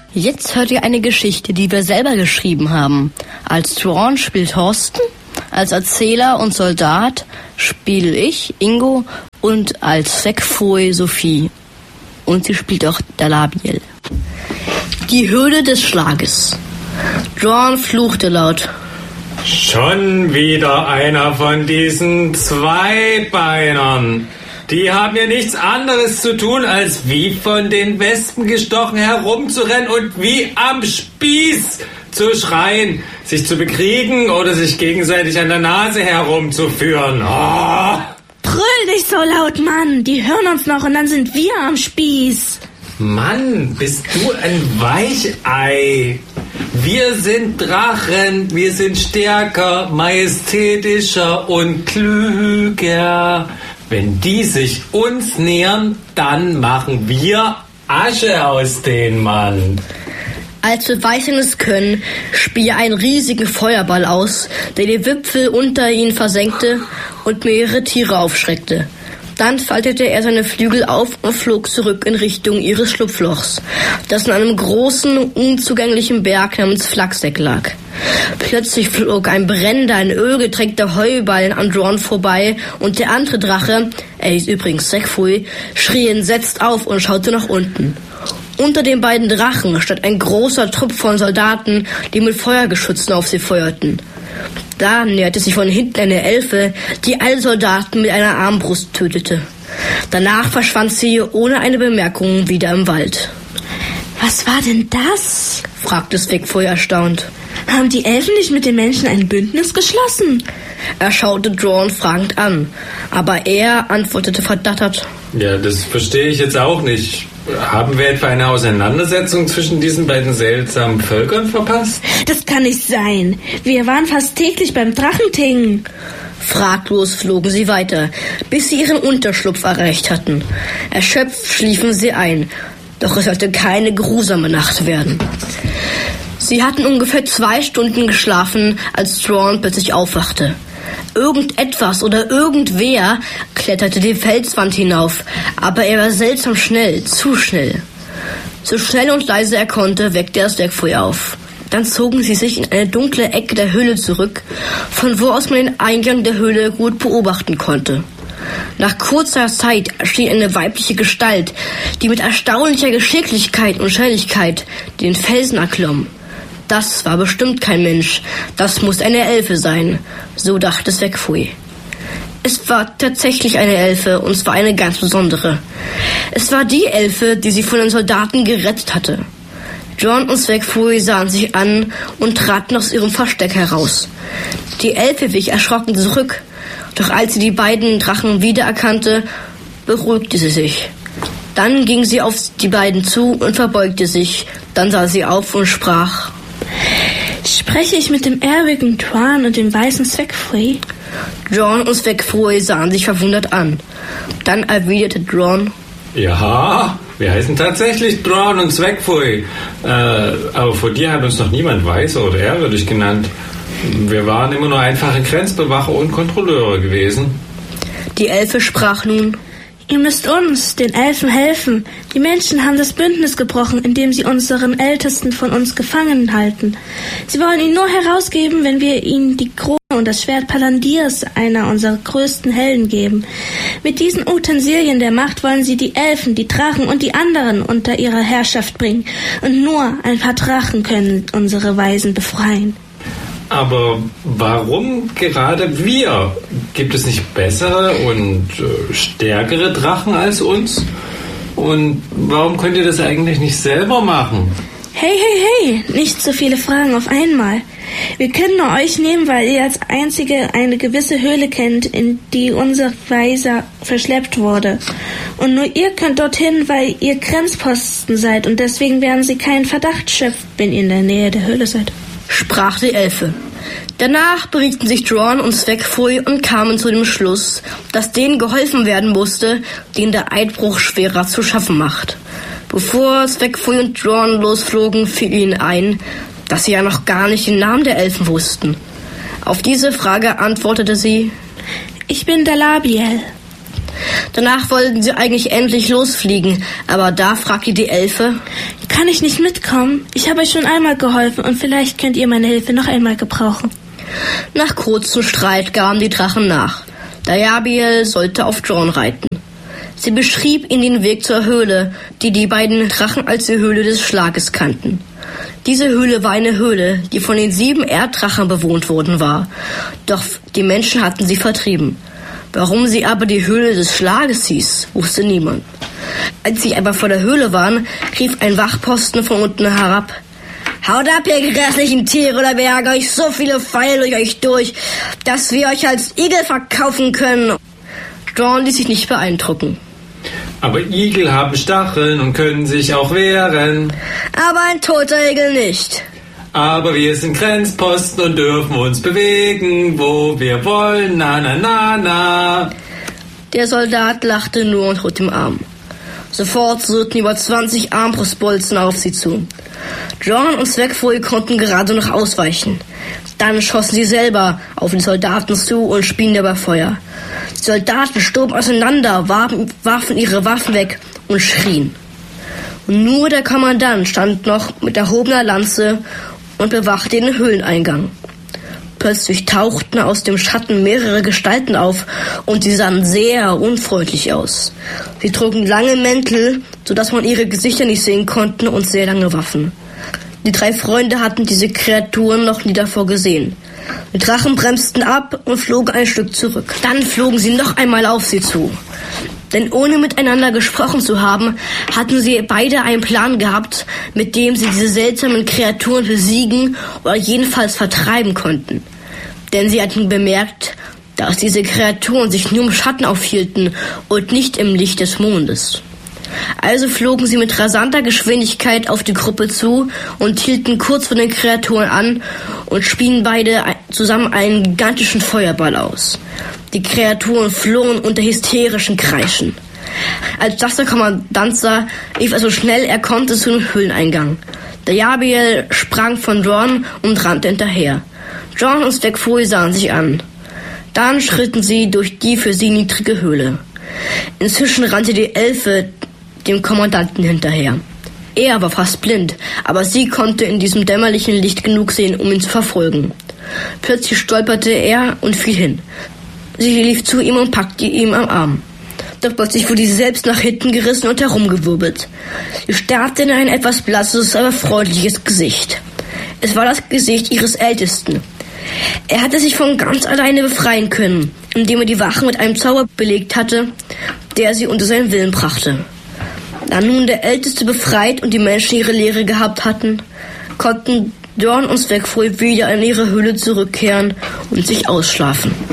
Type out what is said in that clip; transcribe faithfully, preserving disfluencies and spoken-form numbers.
Jetzt hört ihr eine Geschichte, die wir selber geschrieben haben. Als Drawn spielt Thorsten, als Erzähler und Soldat spiele ich, Ingo, und als Zweckfoe Sophie. Und sie spielt auch Dalabiel. Die Höhle des Schlages. Drawn fluchte laut. Schon wieder einer von diesen Zweibeinern. Die haben ja nichts anderes zu tun, als wie von den Wespen gestochen herumzurennen und wie am Spieß zu schreien, sich zu bekriegen oder sich gegenseitig an der Nase herumzuführen. Oh. Brüll nicht so laut, Mann. Die hören uns noch und dann sind wir am Spieß. Mann, bist du ein Weichei. Wir sind Drachen, wir sind stärker, majestätischer und klüger. Wenn die sich uns nähern, dann machen wir Asche aus denen, Mann. Als Beweis es können, spie er einen riesigen Feuerball aus, der die Wipfel unter ihnen versenkte und mehrere Tiere aufschreckte. Dann faltete er seine Flügel auf und flog zurück in Richtung ihres Schlupflochs, das in einem großen, unzugänglichen Berg namens Flachseck lag. Plötzlich flog ein brennender, in Öl getränkter Heuballen an Drawn vorbei und der andere Drache, er hieß übrigens Zweckfoe, schrie entsetzt auf und schaute nach unten. Unter den beiden Drachen stand ein großer Trupp von Soldaten, die mit Feuergeschützen auf sie feuerten. Da näherte sich von hinten eine Elfe, die alle Soldaten mit einer Armbrust tötete. Danach verschwand sie ohne eine Bemerkung wieder im Wald. Was war denn das? Fragte Zweckfoe erstaunt. Haben die Elfen nicht mit den Menschen ein Bündnis geschlossen? Er schaute Drawn fragend an, aber er antwortete verdattert. Ja, das verstehe ich jetzt auch nicht. Haben wir etwa eine Auseinandersetzung zwischen diesen beiden seltsamen Völkern verpasst? Das kann nicht sein. Wir waren fast täglich beim Drachentingen. Fraglos flogen sie weiter, bis sie ihren Unterschlupf erreicht hatten. Erschöpft schliefen sie ein, doch es sollte keine grusame Nacht werden. Sie hatten ungefähr zwei Stunden geschlafen, als Drawn plötzlich aufwachte. Irgendetwas oder irgendwer kletterte die Felswand hinauf, aber er war seltsam schnell, zu schnell. So schnell und leise er konnte, weckte er Zweckfoe auf. Dann zogen sie sich in eine dunkle Ecke der Höhle zurück, von wo aus man den Eingang der Höhle gut beobachten konnte. Nach kurzer Zeit erschien eine weibliche Gestalt, die mit erstaunlicher Geschicklichkeit und Schnelligkeit den Felsen erklomm. Das war bestimmt kein Mensch, das muss eine Elfe sein, so dachte Zweckfoe. Es war tatsächlich eine Elfe, und zwar eine ganz besondere. Es war die Elfe, die sie von den Soldaten gerettet hatte. Drawn und Zweckfoe sahen sich an und traten aus ihrem Versteck heraus. Die Elfe wich erschrocken zurück, doch als sie die beiden Drachen wiedererkannte, beruhigte sie sich. Dann ging sie auf die beiden zu und verbeugte sich, dann sah sie auf und sprach: Spreche ich mit dem ehrwürdigen Drawn und dem weißen Zweckfoe? Drawn und Zweckfoe sahen sich verwundert an. Dann erwiderte Drawn: Ja, wir heißen tatsächlich Drawn und Zweckfoe. Äh, aber vor dir hat uns noch niemand weißer oder ehrwürdig genannt. Wir waren immer nur einfache Grenzbewacher und Kontrolleure gewesen. Die Elfe sprach nun: Ihr müsst uns, den Elfen, helfen. Die Menschen haben das Bündnis gebrochen, indem sie unseren Ältesten von uns gefangen halten. Sie wollen ihn nur herausgeben, wenn wir ihnen die Krone und das Schwert Palandirs, einer unserer größten Helden, geben. Mit diesen Utensilien der Macht wollen sie die Elfen, die Drachen und die anderen unter ihre Herrschaft bringen. Und nur ein paar Drachen können unsere Weisen befreien. Aber warum gerade wir? Gibt es nicht bessere und äh, stärkere Drachen als uns? Und warum könnt ihr das eigentlich nicht selber machen? Hey, hey, hey, nicht so viele Fragen auf einmal. Wir können nur euch nehmen, weil ihr als Einzige eine gewisse Höhle kennt, in die unser Weiser verschleppt wurde. Und nur ihr könnt dorthin, weil ihr Grenzposten seid und deswegen werden sie keinen Verdacht schöpfen, wenn ihr in der Nähe der Höhle seid, sprach die Elfe. Danach berieten sich Drawn und Zweckfoe und kamen zu dem Schluss, dass denen geholfen werden musste, denen der Eidbruch schwerer zu schaffen macht. Bevor Zweckfoe und Drawn losflogen, fiel ihnen ein, dass sie ja noch gar nicht den Namen der Elfen wussten. Auf diese Frage antwortete sie: Ich bin Dalabiel. Danach wollten sie eigentlich endlich losfliegen, aber da fragte die Elfe: Kann ich nicht mitkommen? Ich habe euch schon einmal geholfen und vielleicht könnt ihr meine Hilfe noch einmal gebrauchen. Nach kurzem Streit gaben die Drachen nach. Dayabiel sollte auf John reiten. Sie beschrieb ihnen den Weg zur Höhle, die die beiden Drachen als die Höhle des Schlages kannten. Diese Höhle war eine Höhle, die von den sieben Erddrachen bewohnt worden war. Doch die Menschen hatten sie vertrieben. Warum sie aber die Höhle des Schlages hieß, wusste niemand. Als sie aber vor der Höhle waren, rief ein Wachposten von unten herab: Haut ab, ihr grässlichen Tiere, oder wir jagen euch so viele Pfeile durch euch durch, dass wir euch als Igel verkaufen können. John ließ sich nicht beeindrucken. Aber Igel haben Stacheln und können sich auch wehren. Aber ein toter Igel nicht. Aber wir sind Grenzposten und dürfen uns bewegen, wo wir wollen, na na na na. Der Soldat lachte nur und hob den Arm. Sofort surrten über zwanzig Armbrustbolzen auf sie zu. John und Zweckfohl konnten gerade noch ausweichen. Dann schossen sie selber auf die Soldaten zu und spien dabei Feuer. Die Soldaten stoben auseinander, warfen, warfen ihre Waffen weg und schrien. Und nur der Kommandant stand noch mit erhobener Lanze und bewachte den Höhleneingang. Plötzlich tauchten aus dem Schatten mehrere Gestalten auf und sie sahen sehr unfreundlich aus. Sie trugen lange Mäntel, sodass man ihre Gesichter nicht sehen konnte, und sehr lange Waffen. Die drei Freunde hatten diese Kreaturen noch nie davor gesehen. Die Drachen bremsten ab und flogen ein Stück zurück. Dann flogen sie noch einmal auf sie zu. Denn ohne miteinander gesprochen zu haben, hatten sie beide einen Plan gehabt, mit dem sie diese seltsamen Kreaturen besiegen oder jedenfalls vertreiben konnten. Denn sie hatten bemerkt, dass diese Kreaturen sich nur im Schatten aufhielten und nicht im Licht des Mondes. Also flogen sie mit rasanter Geschwindigkeit auf die Gruppe zu und hielten kurz vor den Kreaturen an und spien beide zusammen einen gigantischen Feuerball aus. Die Kreaturen flohen unter hysterischen Kreischen. Als das der Kommandant sah, lief er so schnell er konnte zu dem Höhleneingang. Dayabiel sprang von John und rannte hinterher. John und Zweckfohl sahen sich an. Dann schritten sie durch die für sie niedrige Höhle. Inzwischen rannte die Elfe dem Kommandanten hinterher. Er war fast blind, aber sie konnte in diesem dämmerlichen Licht genug sehen, um ihn zu verfolgen. Plötzlich stolperte er und fiel hin. Sie lief zu ihm und packte ihn am Arm. Doch plötzlich wurde sie selbst nach hinten gerissen und herumgewirbelt. Sie starrte in ein etwas blasses, aber freundliches Gesicht. Es war das Gesicht ihres Ältesten. Er hatte sich von ganz alleine befreien können, indem er die Wachen mit einem Zauber belegt hatte, der sie unter seinen Willen brachte. Da nun der Älteste befreit und die Menschen ihre Lehre gehabt hatten, konnten John und Zweckfohl wieder in ihre Höhle zurückkehren und sich ausschlafen.